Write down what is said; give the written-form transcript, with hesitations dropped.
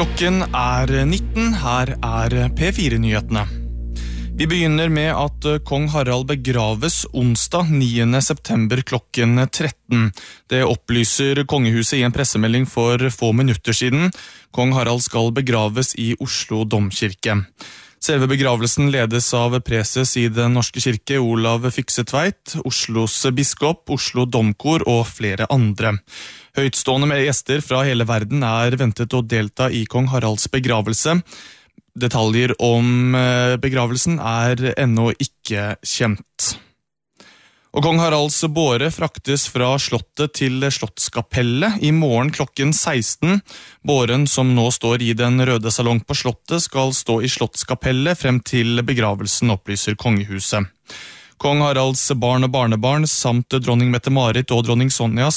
Klokken 19, her P4-nyhetene. Vi begynner med at kong Harald begraves onsdag 9. september klokken 13. Det opplyser kongehuset i en pressemelding for få minutter siden. Kong Harald skal begraves i Oslo domkirke. Selve begravelsen ledes av preses i Den norske kirke, Olav Fykse-Tveit, Oslos biskop, Oslo domkor og flere andre. Høytstående med gjester fra hele verden ventet å delta i kong Haralds begravelse. Detaljer om begravelsen ennå ikke kjent. Og kong Haralds båre fraktes fra slottet til Slottskapellet i morgen klokken 16. Båren som nå står i den røde salong på slottet skal stå i Slottskapellet frem til begravelsen, opplyser kongehuset. Kong Haralds barn og barnebarn samt dronning Mette-Marit og dronning Sonja